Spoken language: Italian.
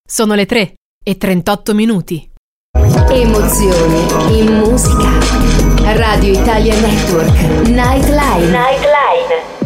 Sono le 3:38. Emozioni in musica. Radio Italia Network. Nightline.